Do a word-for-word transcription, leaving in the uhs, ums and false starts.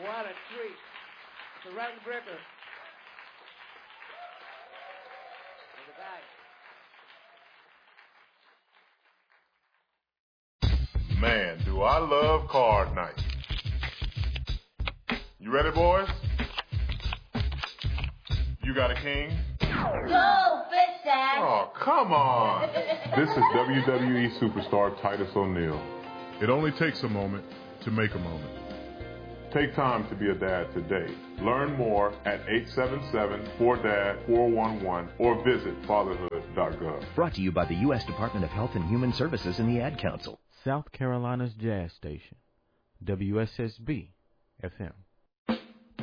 what a treat. Surround breaker. In the back. Man, do I love card night. You ready, boys? You got a king? Go, Fish Dad! Oh, come on. This is W W E superstar Titus O'Neil. It only takes a moment to make a moment. Take time to be a dad today. Learn more at eight seven seven, four D A D, four one one or visit fatherhood dot gov. Brought to you by the U S Department of Health and Human Services and the Ad Council. South Carolina's Jazz Station, W S S B F M.